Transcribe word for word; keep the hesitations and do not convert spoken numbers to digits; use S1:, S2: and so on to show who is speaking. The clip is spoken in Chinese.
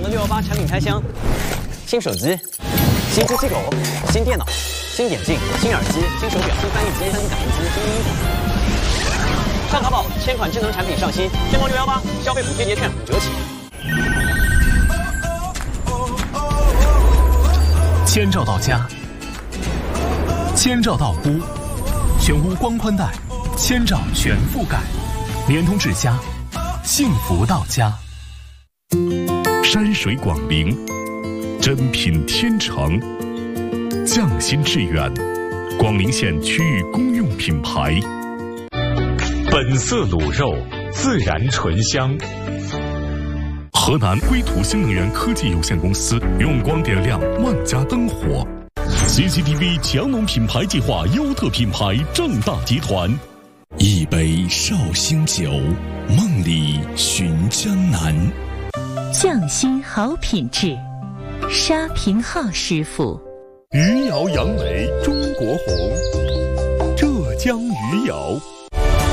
S1: 的六幺八产品开箱，新手机、新机器狗、新电脑、新眼镜、新耳机、新手表、新翻译机、三 D 打印机、新衣服。上淘宝，千款智能产品上新，天猫六幺八消费补贴叠券五折起。
S2: 千兆到家，千兆到屋，全屋光宽带，千兆全覆盖，联通智家，幸福到家。
S3: 山水广陵，珍品天成，匠心致远，广陵县区域公用品牌。
S4: 本色卤肉，自然醇香。
S3: 河南归途新能源科技有限公司用光点亮万家灯火。C C T V 强农品牌计划优特品牌正大集团。
S5: 一杯绍兴酒，梦里寻江南。
S6: 匠心好品质，沙平浩师傅。
S3: 余姚杨梅中国红，浙江余姚。